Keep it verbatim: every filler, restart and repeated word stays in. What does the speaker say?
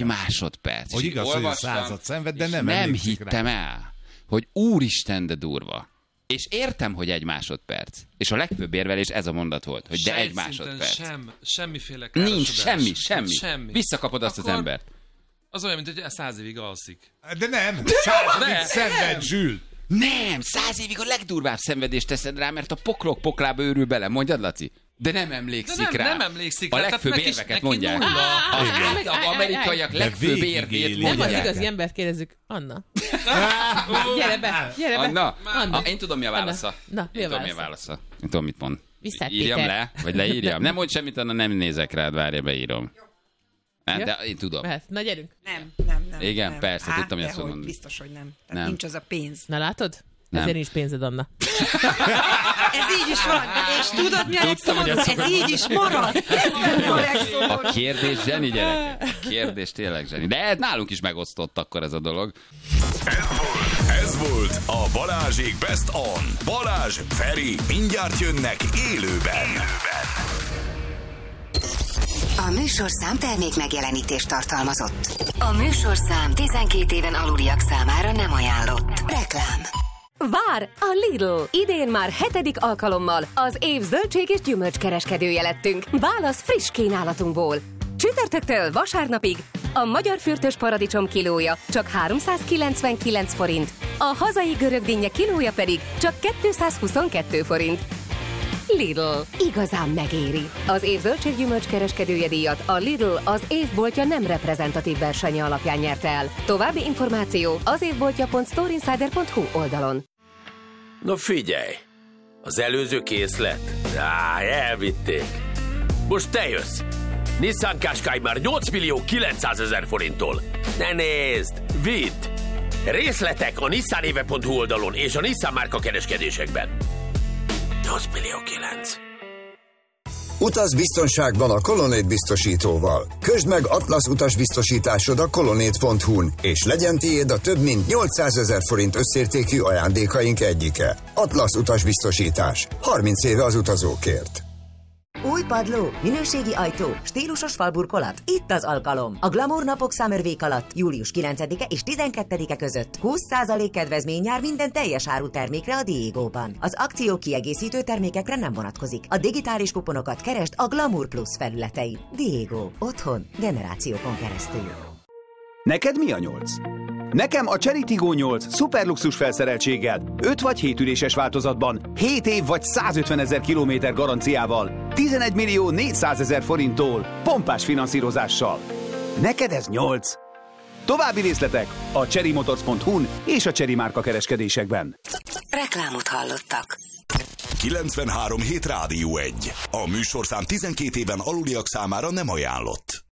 másodperc. Hogy igaz, hogy a század szenved, de nem Nem hittem rá. el, hogy úristen, de durva. És értem, hogy egy másodperc. És a legfőbb érvelés ez a mondat volt, hogy de egy másodperc. Sem, semmiféle károsodás. Nincs semmi, semmi. semmi. Visszakapod azt Akkor az embert. Az olyan, mint hogy száz évig alszik. De nem, száz évig szenved, Zsül. Nem, száz évig a legdurvább szenvedést teszed rá, mert a poklok poklába őrül bele. Mondjad, Laci? De nem emlékszik De nem, rá. nem emlékszik a rá. legfőbb neki, érveket neki mondják. Az amerikaiak legfőbb érvét Nem mondják. az igazi embert kérdezzük. Anna. Gyere be, gyere be. Anna, Anna. Ah, én tudom, mi a válasza. Na, mi a én tudom, mi a válasza? válasza. Én tudom, mit mond. Visszát, Írjam Péter. le, vagy leírjam. Nem mondj semmit, Anna, nem nézek rád, várja, beírom. Hát, Ja. de én tudom. Mehet. Na, gyerünk. Nem, nem, nem. Igen, nem. persze, Á, tudtam, hogy ezt dehogy, fogod mondani. biztos, hogy nem. Tehát Nem. nincs az a pénz. Na, látod? Nem. Ezért nincs pénzed, Anna. Ez így is van. És tudod, mi a Tudtam, hogy legszomorúbb? Ez így is marad. Ez a legszomorúbb. A kérdés zseni, gyerek. A kérdés tényleg zseni. De nálunk is megosztott akkor ez a dolog. Ez volt a Balázsék Best On. Balázs, Feri, mindjárt jönnek élőben. A műsorszám termék megjelenítést tartalmazott. A műsorszám tizenkét éven aluliak számára nem ajánlott. Reklám. Vár a Lidl! Idén már hetedik alkalommal az év zöldség és gyümölcskereskedője lettünk. Válasz friss kínálatunkból. Csütörtöktől vasárnapig a magyar fürtös paradicsom kilója csak háromszázkilencvenkilenc forint, a hazai görög dinnye kilója pedig csak kétszázhuszonkettő forint. Lidl. Igazán megéri. Az év zöldséggyümölcs kereskedője díjat a Lidl az évboltja nem reprezentatív versenye alapján nyerte el. További információ az évboltja pont storeinsider pont hu oldalon. No figyelj! Az előző készlet? Á, elvitték. Most te jössz! Nissan Qashqai már nyolc millió kilencszázezer forinttól. Ne nézd! Vidd! Részletek a nissanéve pont hu oldalon és a Nissan márka kereskedésekben. nyolc millió kilenc. Utaz biztonságban a Colonnade biztosítóval. Közd meg Atlasz utasbiztosításod a colonnade pont hu-n, és legyen tiéd a több mint nyolcszázezer forint összértékű ajándékaink egyike. Atlasz utasbiztosítás. harminc éve az utazókért. Új padló, minőségi ajtó, stílusos falburkolat. Itt az alkalom. A Glamour napok Summer Week alatt július kilencedike és tizenkettedike között húsz százalék kedvezmény jár minden teljes áru termékre a Diegóban. Az akció kiegészítő termékekre nem vonatkozik. A digitális kuponokat keresd a Glamour Plus felületein. Diego. Otthon. Generációkon keresztül. Neked mi a nyolc? Nekem a Chery Tiggo nyolc szuperluxus felszereltséggel, öt vagy hét üléses változatban, hét év vagy százötvenezer kilométer garanciával, tizenegy millió négyszázezer forinttól, pompás finanszírozással. Neked ez nyolc. További részletek a chery motors pont hu-n és a Chery márka kereskedésekben. Reklámot hallottak. kilencvenhárom hét Rádió egy. A műsorszám tizenkét éven aluliak számára nem ajánlott.